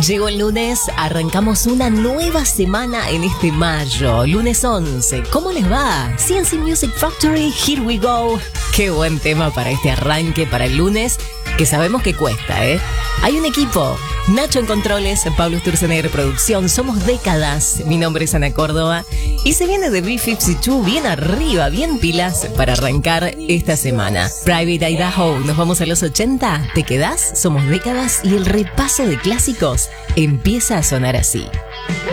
Llegó el lunes, arrancamos una nueva semana en este mayo, lunes 11. ¿Cómo les va? CNC Music Factory, here we go. Qué buen tema para este arranque, para el lunes, que sabemos que cuesta, ¿eh? Hay un equipo, Nacho en controles, Pablo Sturzenegger producción, somos décadas. Mi nombre es Ana Córdoba y se viene de B-52 bien arriba, bien pilas para arrancar esta semana. Private Idaho, nos vamos a los 80, ¿te quedás? Somos décadas y el repaso de clásicos empieza a sonar así.